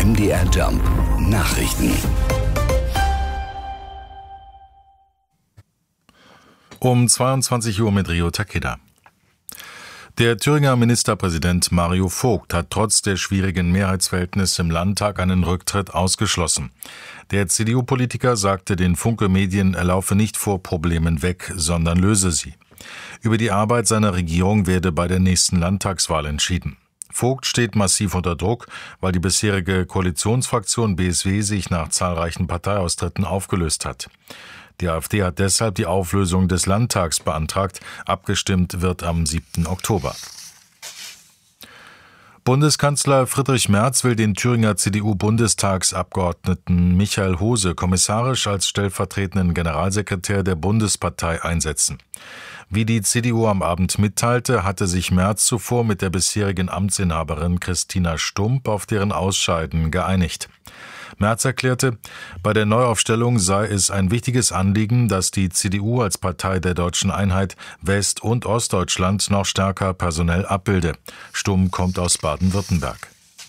MDR Jump Nachrichten. Um 22 Uhr mit Rio Takeda. Der Thüringer Ministerpräsident Mario Vogt hat trotz der schwierigen Mehrheitsverhältnisse im Landtag einen Rücktritt ausgeschlossen. Der CDU-Politiker sagte den Funke-Medien, er laufe nicht vor Problemen weg, sondern löse sie. Über die Arbeit seiner Regierung werde bei der nächsten Landtagswahl entschieden. Vogt steht massiv unter Druck, weil die bisherige Koalitionsfraktion BSW sich nach zahlreichen Parteiaustritten aufgelöst hat. Die AfD hat deshalb die Auflösung des Landtags beantragt. Abgestimmt wird am 7. Oktober. Bundeskanzler Friedrich Merz will den Thüringer CDU-Bundestagsabgeordneten Michael Hose kommissarisch als stellvertretenden Generalsekretär der Bundespartei einsetzen. Wie die CDU am Abend mitteilte, hatte sich Merz zuvor mit der bisherigen Amtsinhaberin Christina Stump auf deren Ausscheiden geeinigt. Merz erklärte, bei der Neuaufstellung sei es ein wichtiges Anliegen, dass die CDU als Partei der deutschen Einheit West- und Ostdeutschland noch stärker personell abbilde. Stump kommt aus Baden-Württemberg.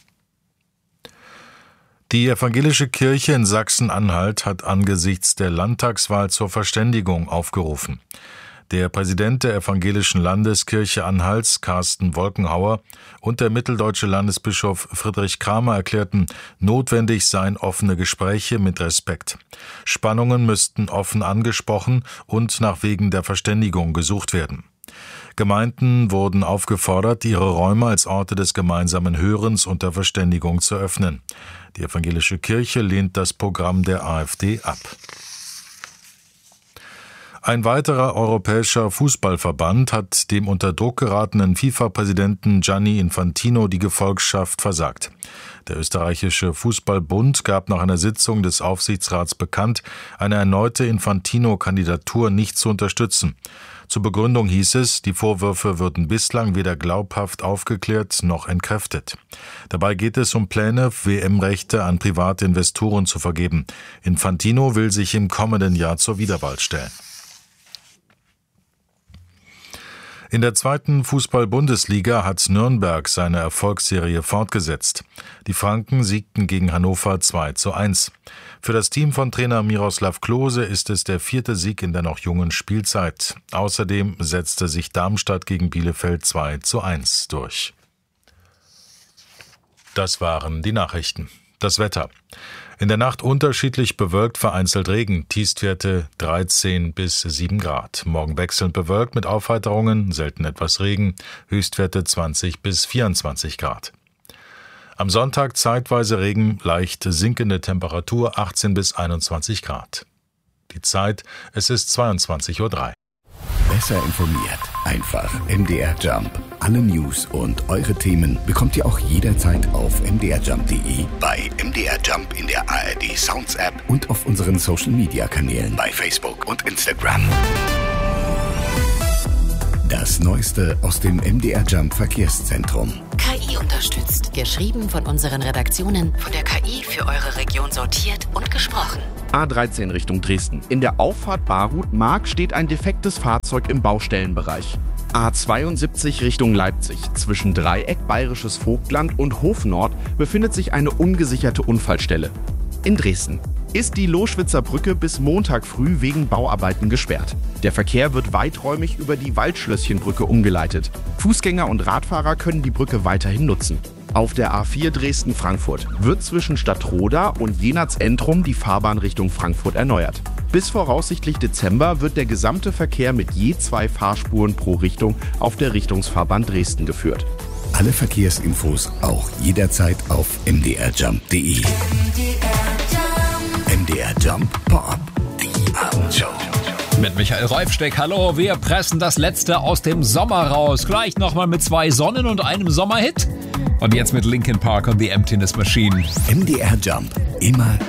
Die evangelische Kirche in Sachsen-Anhalt hat angesichts der Landtagswahl zur Verständigung aufgerufen. Der Präsident der Evangelischen Landeskirche Anhalts, Carsten Wolkenhauer, und der mitteldeutsche Landesbischof Friedrich Kramer erklärten, notwendig seien offene Gespräche mit Respekt. Spannungen müssten offen angesprochen und nach Wegen der Verständigung gesucht werden. Gemeinden wurden aufgefordert, ihre Räume als Orte des gemeinsamen Hörens und der Verständigung zu öffnen. Die evangelische Kirche lehnt das Programm der AfD ab. Ein weiterer europäischer Fußballverband hat dem unter Druck geratenen FIFA-Präsidenten Gianni Infantino die Gefolgschaft versagt. Der österreichische Fußballbund gab nach einer Sitzung des Aufsichtsrats bekannt, eine erneute Infantino-Kandidatur nicht zu unterstützen. Zur Begründung hieß es, die Vorwürfe würden bislang weder glaubhaft aufgeklärt noch entkräftet. Dabei geht es um Pläne, WM-Rechte an private Investoren zu vergeben. Infantino will sich im kommenden Jahr zur Wiederwahl stellen. In der zweiten Fußball-Bundesliga hat Nürnberg seine Erfolgsserie fortgesetzt. Die Franken siegten gegen Hannover 2:1. Für das Team von Trainer Miroslav Klose ist es der 4. Sieg in der noch jungen Spielzeit. Außerdem setzte sich Darmstadt gegen Bielefeld 2:1 durch. Das waren die Nachrichten. Das Wetter. In der Nacht unterschiedlich bewölkt, vereinzelt Regen, Tiefstwerte 13 bis 7 Grad. Morgen wechselnd bewölkt mit Aufheiterungen, selten etwas Regen, Höchstwerte 20 bis 24 Grad. Am Sonntag zeitweise Regen, leicht sinkende Temperatur 18 bis 21 Grad. Die Zeit, es ist 22:03 Uhr. Besser informiert. Einfach MDR Jump. Alle News und eure Themen bekommt ihr auch jederzeit auf mdrjump.de, bei MDR Jump in der ARD Sounds App und auf unseren Social Media Kanälen bei Facebook und Instagram. Das Neueste aus dem MDR Jump Verkehrszentrum. KI unterstützt. Geschrieben von unseren Redaktionen, von der KI für eure Region sortiert und gesprochen. A13 Richtung Dresden. In der Auffahrt Barut-Mark steht ein defektes Fahrzeug im Baustellenbereich. A72 Richtung Leipzig. Zwischen Dreieck Bayerisches Vogtland und Hofnord befindet sich eine ungesicherte Unfallstelle. In Dresden ist die Loschwitzer Brücke bis Montag früh wegen Bauarbeiten gesperrt. Der Verkehr wird weiträumig über die Waldschlösschenbrücke umgeleitet. Fußgänger und Radfahrer können die Brücke weiterhin nutzen. Auf der A4 Dresden-Frankfurt wird zwischen Stadtroda und Jenatz-Entrum die Fahrbahn Richtung Frankfurt erneuert. Bis voraussichtlich Dezember wird der gesamte Verkehr mit je 2 Fahrspuren pro Richtung auf der Richtungsfahrbahn Dresden geführt. Alle Verkehrsinfos auch jederzeit auf mdrjump.de. MDR Jump Pop-Up, die Abendshow. Mit Michael Reufsteck, hallo, wir pressen das Letzte aus dem Sommer raus. Gleich nochmal mit 2 Sonnen- und einem Sommerhit. Und jetzt mit Linkin Park und The Emptiness Machine. MDR Jump, immer